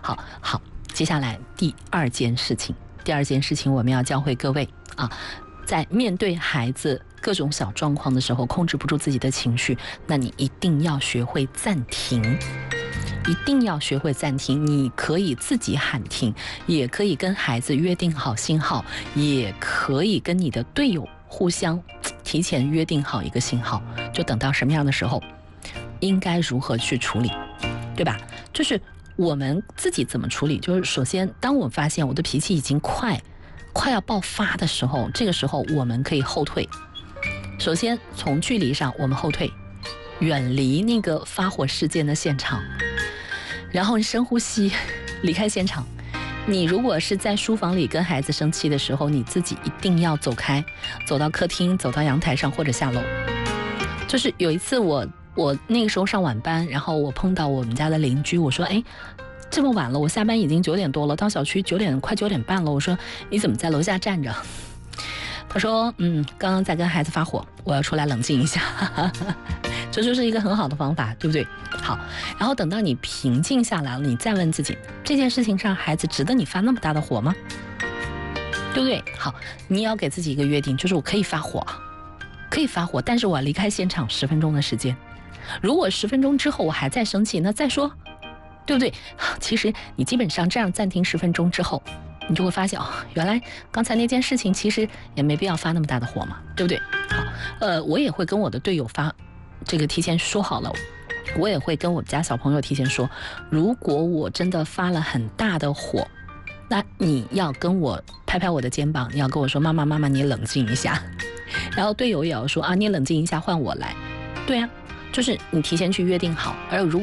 好，接下来第二件事情我们要教会各位啊，在面对孩子各种小状况的时候，控制不住自己的情绪，那你一定要学会暂停。你可以自己喊停，也可以跟孩子约定好信号，也可以跟你的队友互相提前约定好一个信号，就等到什么样的时候应该如何去处理，对吧？就是我们自己怎么处理，就是首先当我发现我的脾气已经快要爆发的时候，这个时候我们可以后退。首先从距离上我们后退，远离那个发火事件的现场，然后深呼吸，离开现场。你如果是在书房里跟孩子生气的时候，你自己一定要走开，走到客厅，走到阳台上或者下楼。就是有一次我那个时候上晚班，然后我碰到我们家的邻居，我说这么晚了，我下班已经9点多了，到小区快9点半了，我说你怎么在楼下站着？他说刚刚在跟孩子发火，我要出来冷静一下。这就是一个很好的方法，对不对？好，然后等到你平静下来了，你再问自己，这件事情上孩子值得你发那么大的火吗？对不对？好，你要给自己一个约定，就是我可以发火，但是我要离开现场10分钟的时间。如果10分钟之后我还在生气，那再说，对不对？其实你基本上这样暂停10分钟之后，你就会发现原来刚才那件事情其实也没必要发那么大的火嘛，对不对？好，我也会跟我的队友提前说好了，我也会跟我们家小朋友提前说，如果我真的发了很大的火，那你要跟我拍拍我的肩膀，你要跟我说妈妈你冷静一下，然后队友也要说你冷静一下，换我来。对啊，就是你提前去约定好。而如